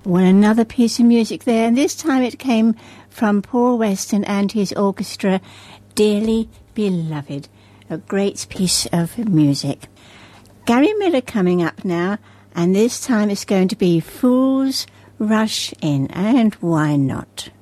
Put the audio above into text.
Well, another piece of music there, and this time it came from Paul Weston and his orchestra, Dearly Beloved, a great piece of music. Gary Miller coming up now, and this time it's going to be Fools Rush In, and why not?